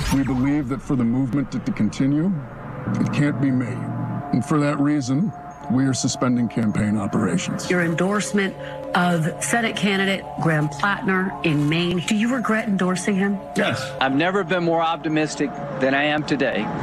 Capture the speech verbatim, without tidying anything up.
We believe that for the movement to, to continue, it can't be me. And for that reason, we are suspending campaign operations. Your endorsement of Senate candidate Graham Plattner in Maine, do you regret endorsing him? Yes. I've never been more optimistic than I am today.